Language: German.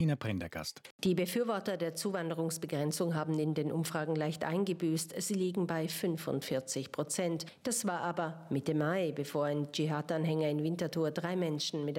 Ina Prendergast. Die Befürworter der Zuwanderungsbegrenzung haben in den Umfragen leicht eingebüßt. Sie liegen bei 45%. Das war aber Mitte Mai, bevor ein Dschihad-Anhänger in Winterthur 3 Menschen mit